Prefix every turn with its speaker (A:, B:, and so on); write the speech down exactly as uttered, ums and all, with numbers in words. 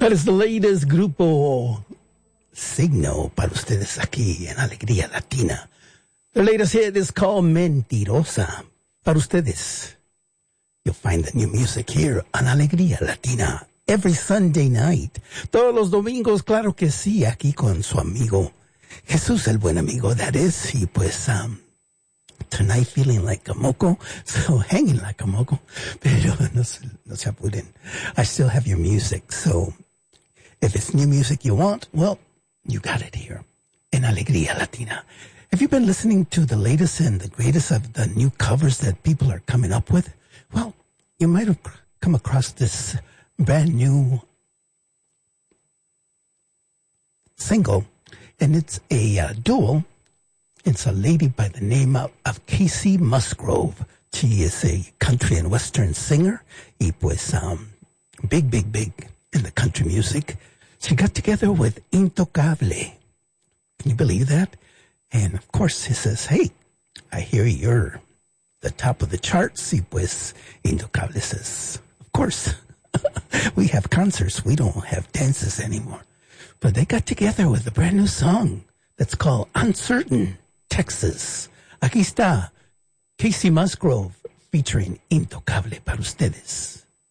A: That is the latest grupo Signo para ustedes aquí en Alegría Latina. The latest hit is called Mentirosa para ustedes. You'll find the new music here on Alegría Latina every Sunday night. Todos los domingos, claro que sí, aquí con su amigo Jesús, el buen amigo, that is. Y pues, um, tonight feeling like a moco, so hanging like a moco. Pero no se, no se apuren. I still have your music, so if it's new music you want, well, you got it here in Alegría Latina. Have you been listening to the latest and the greatest of the new covers that people are coming up with? Well, you might have come across this brand new single, and it's a uh, duel. It's a lady by the name of, of Kacey Musgrove. She is a country and western singer. Y pues, um, big, big, big in the country music. She got together with Intocable. Can you believe that? And of course, he says, hey, I hear you're the top of the charts. Y pues, Intocable says, of course, we have concerts. We don't have dances anymore. But they got together with a brand new song that's called Uncertain Texas. Aquí está Kacey Musgrove featuring Intocable para ustedes.